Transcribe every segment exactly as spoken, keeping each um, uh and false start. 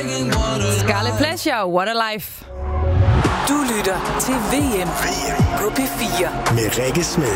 Scarlet Pleasure, What a Life. Du lytter til V M på P fire med Rikke Smed.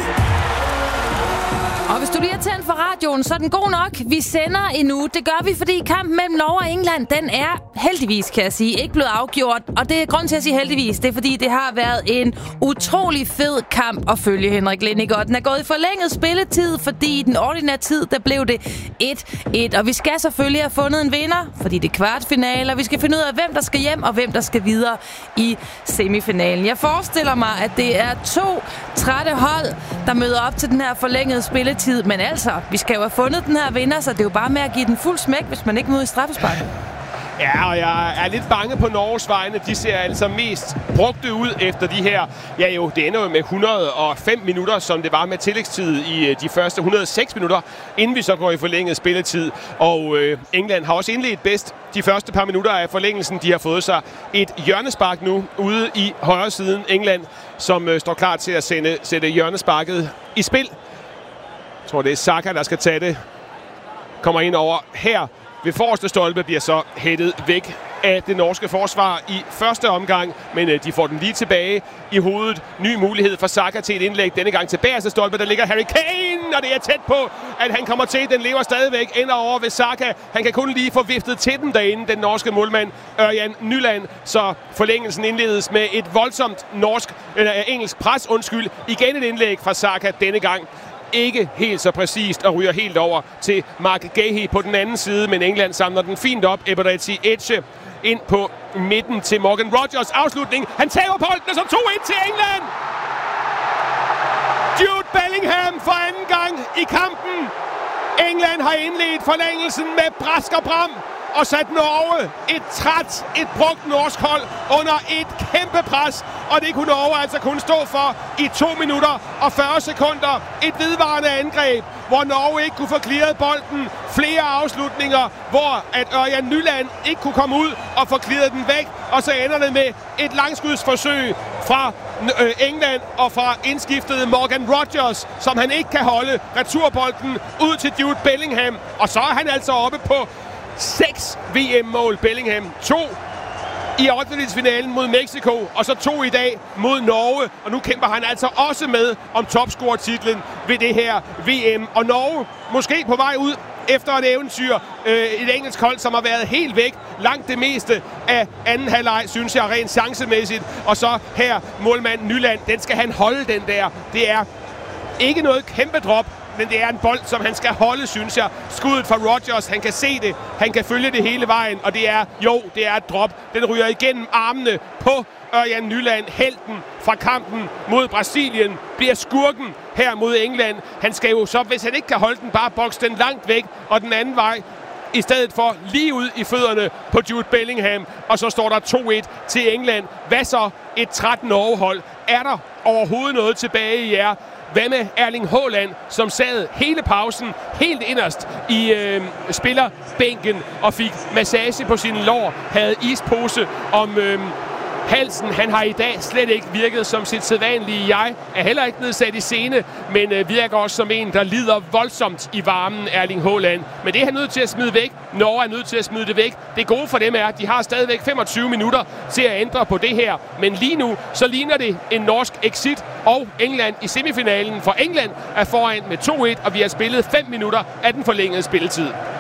Og hvis du lige har tændt for radioen, så er den god nok. Vi sender endnu. Det gør vi, fordi kampen mellem Norge og England, den er heldigvis, kan jeg sige, ikke blevet afgjort. Og det er grund til at sige heldigvis. Det er, fordi det har været en utrolig fed kamp at følge, Henrik Lindinger. Og den er gået i forlænget spilletid, fordi i den ordinære tid, der blev det et et. Og vi skal selvfølgelig have fundet en vinder, fordi det er kvartfinale. Og vi skal finde ud af, hvem der skal hjem, og hvem der skal videre i semifinalen. Jeg forestiller mig, at det er to trætte hold, der møder op til den her forlængede spilletid. Men altså, vi skal jo have fundet den her vinder, så det er jo bare med at give den fuld smæk, hvis man ikke møder i straffespark. Ja, og jeg er lidt bange på Norges vegne. De ser altså mest brugte ud efter de her. Ja jo, det ender jo med et hundrede og fem minutter, som det var med tillægstid i de første et hundrede og seks minutter, inden vi så går i forlænget spilletid. Og øh, England har også indledt bedst de første par minutter af forlængelsen. De har fået sig et hjørnespark nu ude i højre siden England, som øh, står klar til at sende, sætte hjørnesparket i spil. Jeg tror, det er Saka, der skal tage det. Kommer ind over her ved forreste stolpe, bliver så hættet væk af det norske forsvar i første omgang. Men øh, de får den lige tilbage i hovedet. Ny mulighed for Saka til et indlæg. Denne gang til bagerste stolpe, der ligger Harry Kane. Og det er tæt på, at han kommer til. Den lever stadigvæk. Ender over ved Saka. Han kan kun lige få viftet til den derinde, den norske målmand Ørjan Nyland. Så forlængelsen indledes med et voldsomt norsk, eller engelsk pres. Undskyld. Igen et indlæg fra Saka denne gang. Ikke helt så præcist og ryger helt over til Mark Gahey på den anden side, men England samler den fint op. Eberechi Eze ind på midten til Morgan Rogers. Afslutning. Han tager bolden, og så to et til England. Jude Bellingham for anden gang i kampen. England har indledt forlængelsen med brask og bram og sat Norge, et træt, et brugt norsk hold, under et kæmpe pres. Og det kunne Norge altså kun stå for i to minutter og fyrre sekunder. Et vedvarende angreb, hvor Norge ikke kunne få clearet bolden. Flere afslutninger, hvor at Ørjan Nyland ikke kunne komme ud og få clearet den væk. Og så ender det med et langskudsforsøg fra England og fra indskiftede Morgan Rogers, som han ikke kan holde. Returbolden ud til Jude Bellingham. Og så er han altså oppe på seks V M-mål. Bellingham. To i ottendedelsfinalen mod Mexico, og så to i dag mod Norge. Og nu kæmper han altså også med om topscorer-titlen ved det her V M. Og Norge måske på vej ud efter et eventyr. Øh, et engelsk hold, som har været helt væk langt det meste af anden halvleg, synes jeg, rent chancemæssigt. Og så her målmand Nyland. Den skal han holde, den der. Det er ikke noget kæmpe drop, men det er en bold, som han skal holde, synes jeg. Skuddet fra Rogers, han kan se det, han kan følge det hele vejen, og det er, jo, det er et drop. Den ryger igennem armene på Ørjan Nyland, helten fra kampen mod Brasilien, bliver skurken her mod England. Han skal jo så, hvis han ikke kan holde den, bare bokse den langt væk, og den anden vej, i stedet for lige ud i fødderne på Jude Bellingham, og så står der to et til England. Hvad så et tretten Norge-hold? Er der overhovedet noget tilbage i jer? Hvad med Erling Haaland, som sad hele pausen helt inderst i øh, spillerbænken og fik massage på sine lår, havde ispose om øh, halsen. Han har i dag slet ikke virket som sit sædvanlige jeg. Er heller ikke nedsat i scene, men øh, virker også som en, der lider voldsomt i varmen, Erling Haaland. Men det er han nødt til at smide væk. Norge er nødt til at smide det væk. Det gode for dem er, at de har stadigvæk femogtyve minutter til at ændre på det her. Men lige nu, så ligner det en norsk exit, og England i semifinalen. For England er foran med to et, og vi har spillet fem minutter af den forlængede spilletid.